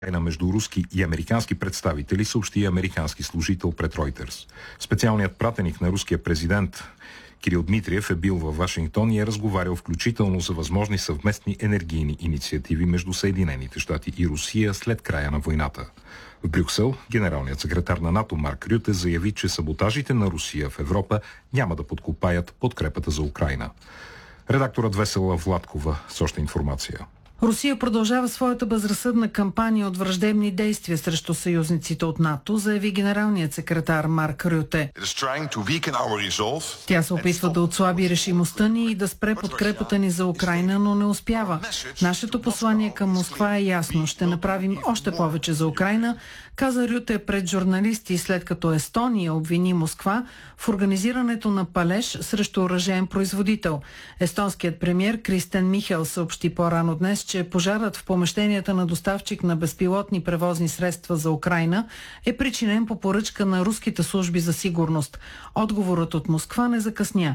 между руски и американски представители, съобщи американски служител пред Reuters. Специалният пратеник на руския президент Кирил Дмитриев е бил във Вашингтон и е разговарял включително за възможни съвместни енергийни инициативи между Съединените щати и Русия след края на войната. В Брюксел генералният секретар на НАТО Марк Рюте заяви, че саботажите на Русия в Европа няма да подкопаят подкрепата за Украйна. Редакторът Весела Владкова с още информация. Русия продължава своята безразсъдна кампания от враждебни действия срещу съюзниците от НАТО, заяви генералният секретар Марк Рюте. Тя се опитва да отслаби решимостта ни и да спре подкрепата ни за Украйна, но не успява. Нашето послание към Москва е ясно. Ще направим още повече за Украйна, каза Рюте пред журналисти, след като Естония обвини Москва в организирането на палеж срещу оръжеен производител. Естонският премиер Кристен Михел съобщи по-рано днес, че пожарът в помещенията на доставчик на безпилотни превозни средства за Украйна е причинен по поръчка на руските служби за сигурност. Отговорът от Москва не закъсня.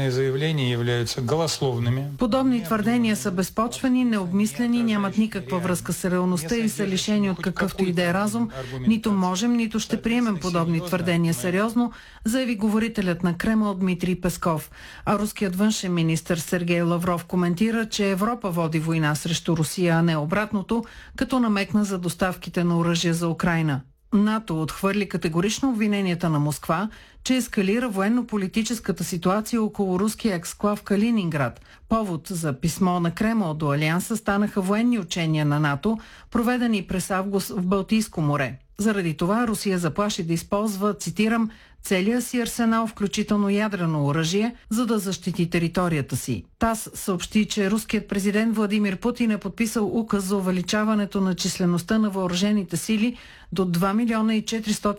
Подобни твърдения са безпочвени, необмислени, нямат никаква връзка с реалността и са лишени от какъвто и да е разум. Нито можем, нито ще приемем подобни твърдения сериозно, заяви говорителят на Кремъл Дмитрий Песков. А руският външен министър Сергей Лавров коментира, че Европа води война срещу Русия, а не обратното, като намекна за доставките на оръжие за Украйна. НАТО отхвърли категорично обвиненията на Москва, че ескалира военно-политическата ситуация около руския ексклав Калининград. Повод за писмо на Кремъл до Алианса станаха военни учения на НАТО, проведени през август в Балтийско море. Заради това Русия заплаши да използва, цитирам, целия си арсенал, включително ядрено оръжие, за да защити територията си. ТАСС съобщи, че руският президент Владимир Путин е подписал указ за увеличаването на числеността на въоръжените сили до 2 милиона и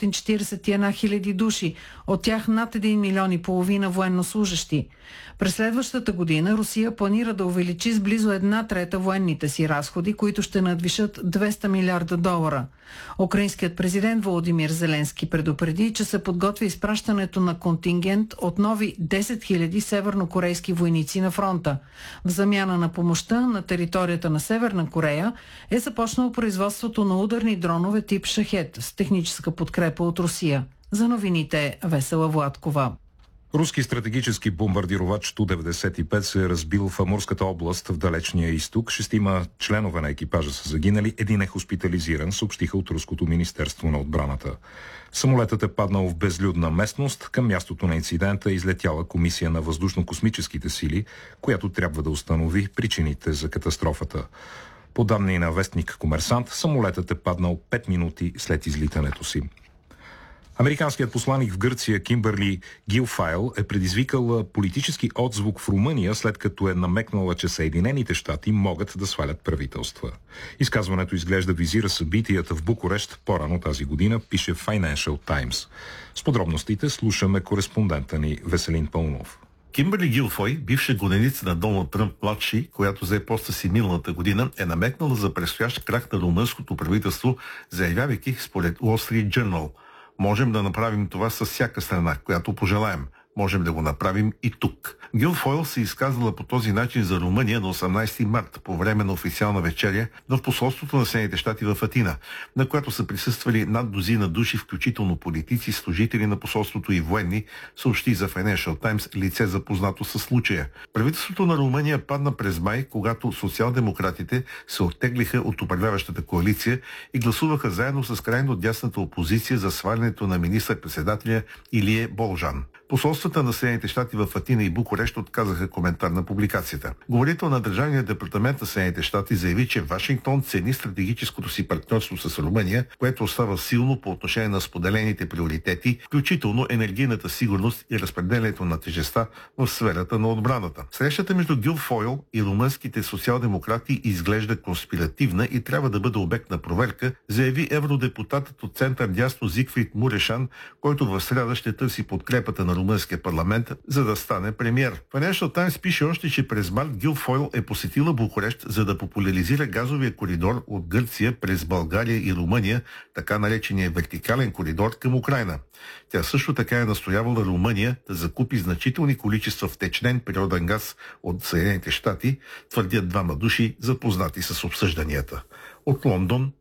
441 хиляди души, от тях над 1 милион и половина военнослужащи. През следващата година Русия планира да увеличи с близо 1/3 военните си разходи, които ще надвишат $200 милиарда. Украинският президент Володимир Зеленски предупреди, че се подготвя изпращането на контингент от нови 10 000 севернокорейски войници на фронта. В замяна на помощта на територията на Северна Корея е започнало производството на ударни дронове тип Шахед с техническа подкрепа от Русия. За новините Весела Владкова. Руски стратегически бомбардировач Ту-95 се е разбил в Амурската област в далечния изток. 6 членове на екипажа са загинали, един е хоспитализиран, съобщиха от Руското министерство на отбраната. Самолетът е паднал в безлюдна местност. Към мястото на инцидента е излетяла комисия на въздушно-космическите сили, която трябва да установи причините за катастрофата. По данни на вестник Комерсант, самолетът е паднал 5 минути след излитането си. Американският посланик в Гърция Кимбърли Гилфайл е предизвикал политически отзвук в Румъния, след като е намекнала, че Съединените щати могат да свалят правителства. Изказването изглежда визира събитията в Букурещ по-рано тази година, пише Financial Times. С подробностите слушаме кореспондента ни Веселин Пълнов. Кимбърли Гилфой, бивша гоненица на Доналд Тръмп младши, която зае поста си миналата година, е намекнала за предстоящ крах на румънското правителство, заявявайки според Wall Street Journal: можем да направим това с всяка страна, която пожелаем. Можем да го направим и тук. Гилфойл се изказала по този начин за Румъния на 18 март по време на официална вечеря в посолството на Съединените щати в Атина, на която са присъствали над дузина души, включително политици, служители на посолството и военни, съобщи за Financial Times лице запознато със случая. Правителството на Румъния падна през май, когато социал-демократите се оттеглиха от управляващата коалиция и гласуваха заедно с крайно дясната опозиция за свалянето на министър-председателя Илие Болжан. Посолствата на Съединените щати в Атина и Букурещ отказаха коментар на публикацията. Говорител на Държавния департамент на Съединените щати заяви, че Вашингтон цени стратегическото си партньорство с Румъния, което остава силно по отношение на споделените приоритети, включително енергийната сигурност и разпределението на тежеста в сферата на отбраната. Срещата между Гилфойл и румънските социал-демократи изглежда конспиративна и трябва да бъде обект на проверка, заяви евродепутатът от център дясно Зигфрид Мурешан, който в сряда ще търси подкрепата на румънския парламент, за да стане премиер. Financial Times пише още, че през март Гилфойл е посетила Букурещ, за да популяризира газовия коридор от Гърция през България и Румъния, така наречения вертикален коридор към Украйна. Тя също така е настоявала Румъния да закупи значителни количества втечнен природен газ от Съединените щати, твърдят двама души, запознати с обсъжданията. От Лондон,